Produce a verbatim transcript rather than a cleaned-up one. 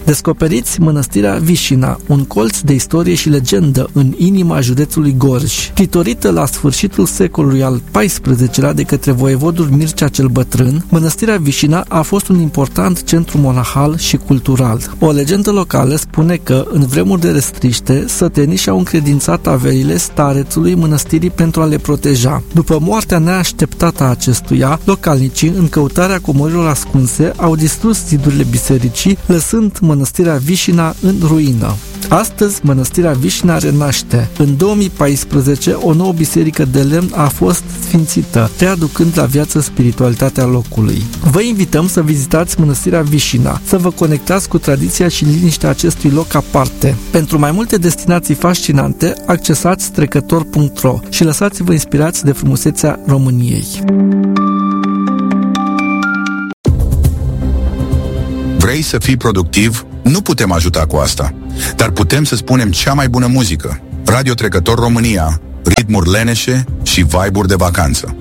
Descoperiți Mănăstirea Vișina, un colț de istorie și legendă în inima județului Gorj. Titorită la sfârșitul secolului al paisprezecelea de către voievodul Mircea cel Bătrân, Mănăstirea Vișina a fost un important centru monahal și cultural. O legendă locală spune că, în vremuri de restriște, sătenii și-au încredințat averile starețului mănăstirii pentru a le proteja. După moartea neașteptată a acestuia, localnicii, în căutarea comorilor ascunse, au distrus zidurile bisericii, lăsând Mănăstirea Vișina în ruină. Astăzi, Mănăstirea Vișina renaște. În două mii paisprezece, o nouă biserică de lemn a fost sfințită, readucând la viață spiritualitatea locului. Vă invităm să vizitați Mănăstirea Vișina, să vă conectați cu tradiția și liniștea acestui loc aparte. Pentru mai multe destinații fascinante, accesați trecător punct ro și lăsați-vă inspirați de frumusețea României. Vrei să fii productiv? Nu putem ajuta cu asta, dar putem să spunem cea mai bună muzică. Radio Trecător România, ritmuri leneșe și vibe-uri de vacanță.